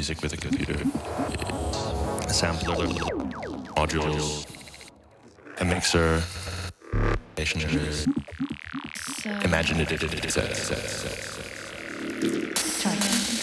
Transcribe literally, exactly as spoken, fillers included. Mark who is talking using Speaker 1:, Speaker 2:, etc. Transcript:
Speaker 1: music with a computer. A sampler, modules, a mixer,
Speaker 2: So
Speaker 1: imaginative.
Speaker 2: try.